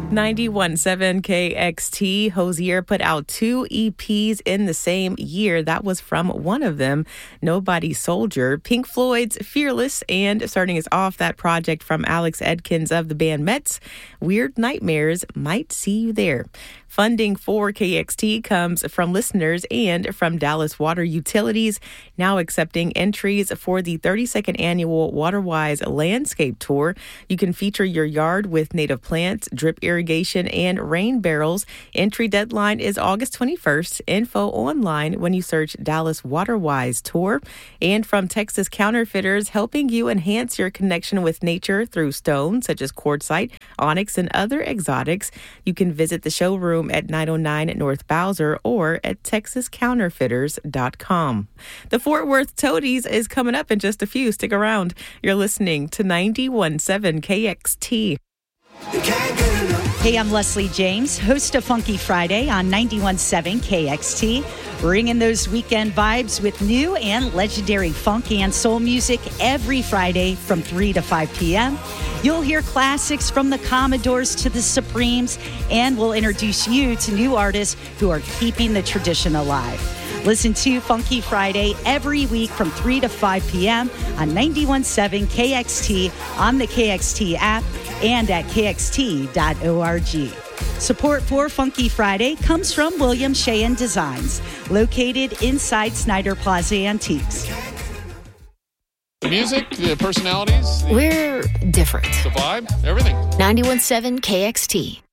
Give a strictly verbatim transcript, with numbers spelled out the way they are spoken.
ninety-one point seven K X T. Hozier put out two E Ps in the same year. That was from one of them, Nobody Soldier. Pink Floyd's Fearless, and starting us off, that project from Alex Edkins of the band Mets, Weird Nightmares, Might See You There. Funding for K X T comes from listeners and from Dallas Water Utilities, now accepting entries for the thirty-second annual WaterWise Landscape Tour. You can feature your yard with native plants, drip irrigation, and rain barrels. Entry deadline is August twenty-first. Info online when you search Dallas WaterWise Tour. And from Texas Counterfeiters, helping you enhance your connection with nature through stones such as quartzite, onyx, and other exotics. You can visit the showroom at nine oh nine North Bowser or at texas counterfeiters dot com. The Fort Worth Toadies is coming up in just a few. Stick around. You're listening to ninety-one point seven K X T. Hey, I'm Leslie James, host of Funky Friday on ninety-one point seven K X T. Bringing those weekend vibes with new and legendary funk and soul music every Friday from three to five p.m. You'll hear classics from the Commodores to the Supremes, and we'll introduce you to new artists who are keeping the tradition alive. Listen to Funky Friday every week from three to five p.m. on ninety-one point seven K X T, on the K X T app, and at k x t dot org. Support for Funky Friday comes from William Sheehan Designs, located inside Snyder Plaza Antiques. The music, the personalities. We're different. The vibe, everything. ninety-one point seven K X T.